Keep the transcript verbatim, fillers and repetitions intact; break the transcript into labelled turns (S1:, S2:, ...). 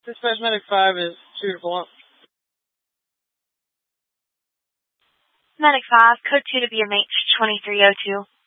S1: Dispatch Medic five is two to blunt.
S2: Medic five, code two to B M H twenty-three oh two.